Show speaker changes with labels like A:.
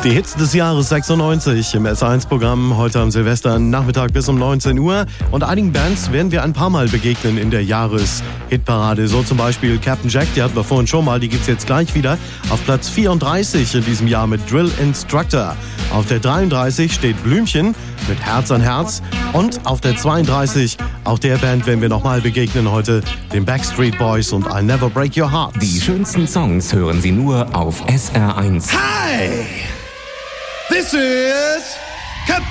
A: Die Hits des Jahres 96 im S1-Programm, heute am Silvesternachmittag bis um 19 Uhr. Und einigen Bands werden wir ein paar Mal begegnen in der Jahreshitparade. So zum Beispiel Captain Jack, die hatten wir vorhin schon mal, die gibt's jetzt gleich wieder. Auf Platz 34 in diesem Jahr mit Drill Instructor. Auf der 33 steht Blümchen mit Herz an Herz. Und auf der 32, auch der Band werden wir nochmal begegnen heute, den Backstreet Boys und I'll Never Break Your Heart.
B: Die schönsten Songs hören Sie nur auf SR1.
C: Hi! This is